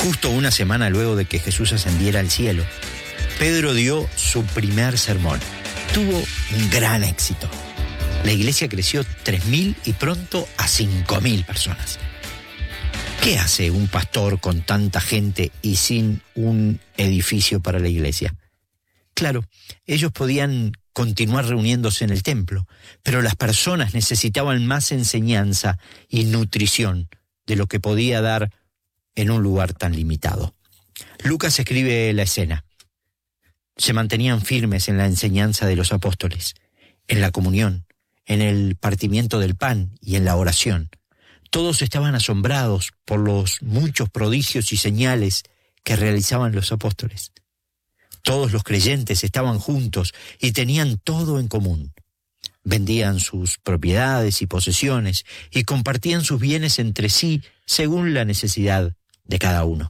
Justo una semana luego de que Jesús ascendiera al cielo, Pedro dio su primer sermón. Tuvo un gran éxito. La iglesia creció 3.000 y pronto a 5.000 personas. ¿Qué hace un pastor con tanta gente y sin un edificio para la iglesia? Claro, ellos podían continuar reuniéndose en el templo, pero las personas necesitaban más enseñanza y nutrición de lo que podía dar en un lugar tan limitado. Lucas escribe la escena. Se mantenían firmes en la enseñanza de los apóstoles, en la comunión, en el partimiento del pan y en la oración. Todos estaban asombrados por los muchos prodigios y señales que realizaban los apóstoles. Todos los creyentes estaban juntos y tenían todo en común. Vendían sus propiedades y posesiones y compartían sus bienes entre sí según la necesidad de cada uno.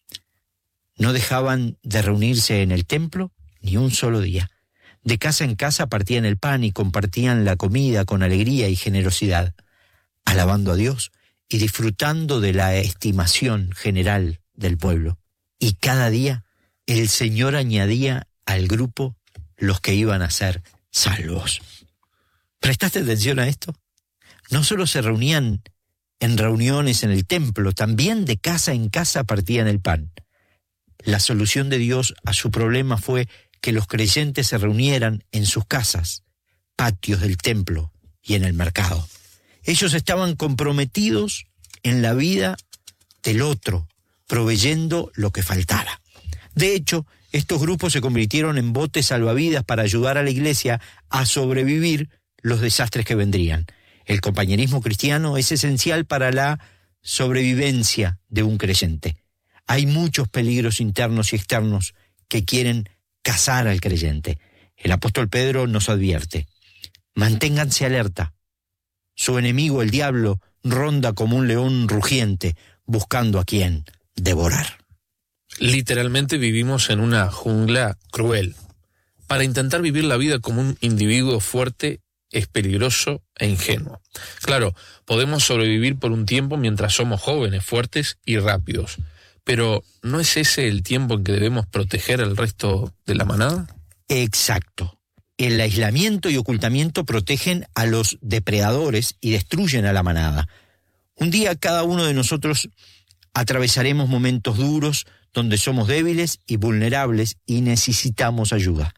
No dejaban de reunirse en el templo ni un solo día. De casa en casa partían el pan y compartían la comida con alegría y generosidad, alabando a Dios y disfrutando de la estimación general del pueblo. Y cada día el Señor añadía al grupo los que iban a ser salvos. ¿Prestaste atención a esto? No solo se reunían en reuniones en el templo, también de casa en casa partían el pan. La solución de Dios a su problema fue que los creyentes se reunieran en sus casas, patios del templo y en el mercado. Ellos estaban comprometidos en la vida del otro, proveyendo lo que faltara. De hecho, estos grupos se convirtieron en botes salvavidas para ayudar a la iglesia a sobrevivir los desastres que vendrían. El compañerismo cristiano es esencial para la sobrevivencia de un creyente. Hay muchos peligros internos y externos que quieren cazar al creyente. El apóstol Pedro nos advierte: manténganse alerta. Su enemigo, el diablo, ronda como un león rugiente, buscando a quien devorar. Literalmente vivimos en una jungla cruel. Para intentar vivir la vida como un individuo fuerte es peligroso e ingenuo. Claro, podemos sobrevivir por un tiempo mientras somos jóvenes, fuertes y rápidos. Pero, ¿no es ese el tiempo en que debemos proteger al resto de la manada? Exacto. El aislamiento y ocultamiento protegen a los depredadores y destruyen a la manada. Un día cada uno de nosotros atravesaremos momentos duros donde somos débiles y vulnerables y necesitamos ayuda.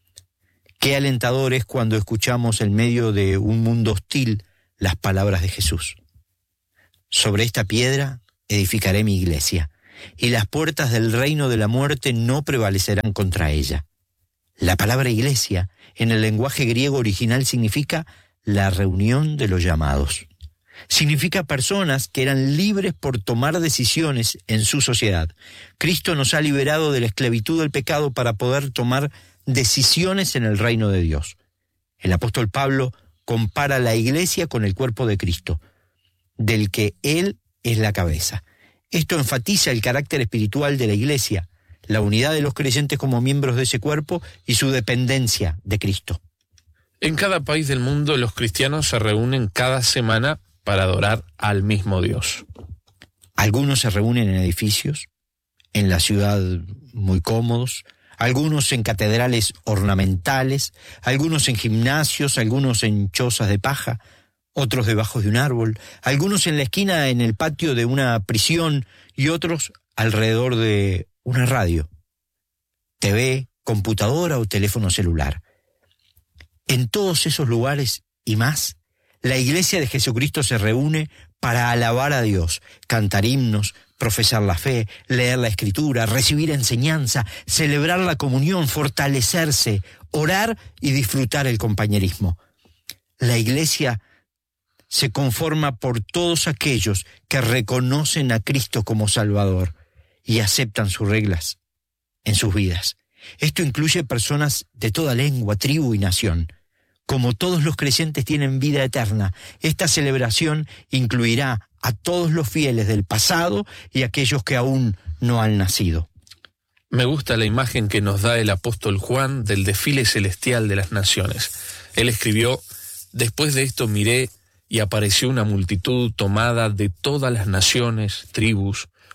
Qué alentador es cuando escuchamos en medio de un mundo hostil las palabras de Jesús. Sobre esta piedra edificaré mi iglesia, y las puertas del reino de la muerte no prevalecerán contra ella. La palabra iglesia, en el lenguaje griego original, significa la reunión de los llamados. Significa personas que eran libres por tomar decisiones en su sociedad. Cristo nos ha liberado de la esclavitud del pecado para poder tomar decisiones en el reino de Dios. El apóstol Pablo compara la iglesia con el cuerpo de Cristo, del que Él es la cabeza. Esto enfatiza el carácter espiritual de la iglesia, la unidad de los creyentes como miembros de ese cuerpo y su dependencia de Cristo. En cada país del mundo los cristianos se reúnen cada semana para adorar al mismo Dios. Algunos se reúnen en edificios, en la ciudad muy cómodos, algunos en catedrales ornamentales, algunos en gimnasios, algunos en chozas de paja, otros debajo de un árbol, algunos en la esquina en el patio de una prisión y otros alrededor de una radio, TV, computadora o teléfono celular. En todos esos lugares y más, la Iglesia de Jesucristo se reúne para alabar a Dios, cantar himnos, profesar la fe, leer la Escritura, recibir enseñanza, celebrar la comunión, fortalecerse, orar y disfrutar el compañerismo. La Iglesia se conforma por todos aquellos que reconocen a Cristo como Salvador y aceptan sus reglas en sus vidas. Esto incluye personas de toda lengua, tribu y nación. Como todos los creyentes tienen vida eterna, esta celebración incluirá a todos los fieles del pasado y aquellos que aún no han nacido. Me gusta la imagen que nos da el apóstol Juan del desfile celestial de las naciones. Él escribió: después de esto miré y apareció una multitud tomada de todas las naciones, tribus,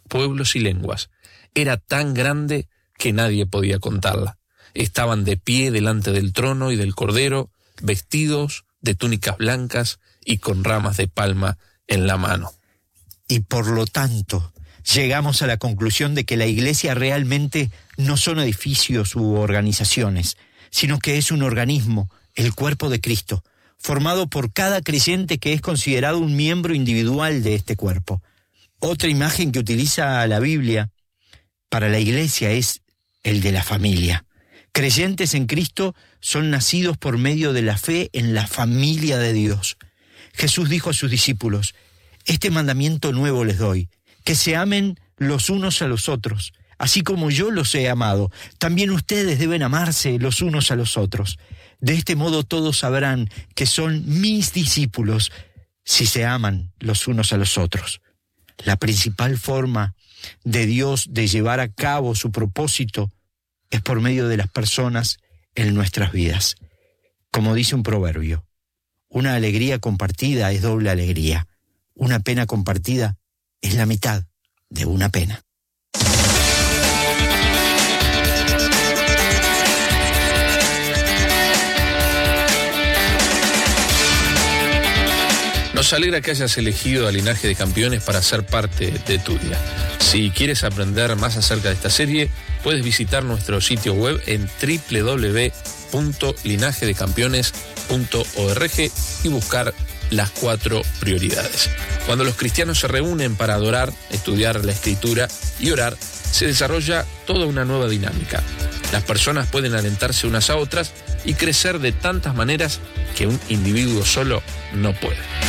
pueblos y lenguas. Era tan grande que nadie podía contarla. Estaban de pie delante del trono y del Cordero, vestidos de túnicas blancas y con ramas de palma en la mano. Y por lo tanto, llegamos a la conclusión de que la iglesia realmente no son edificios u organizaciones, sino que es un organismo, el cuerpo de Cristo, formado por cada creyente que es considerado un miembro individual de este cuerpo. Otra imagen que utiliza la Biblia para la iglesia es el de la familia. Creyentes en Cristo son nacidos por medio de la fe en la familia de Dios. Jesús dijo a sus discípulos: este mandamiento nuevo les doy, que se amen los unos a los otros, así como yo los he amado. También ustedes deben amarse los unos a los otros. De este modo todos sabrán que son mis discípulos si se aman los unos a los otros. La principal forma de Dios de llevar a cabo su propósito es por medio de las personas en nuestras vidas. Como dice un proverbio, una alegría compartida es doble alegría. Una pena compartida es la mitad de una pena. Nos alegra que hayas elegido a Linaje de Campeones para ser parte de tu día. Si quieres aprender más acerca de esta serie, puedes visitar nuestro sitio web en www.linajedecampeones.org y buscar las 4 prioridades. Cuando los cristianos se reúnen para adorar, estudiar la Escritura y orar, se desarrolla toda una nueva dinámica. Las personas pueden alentarse unas a otras y crecer de tantas maneras que un individuo solo no puede.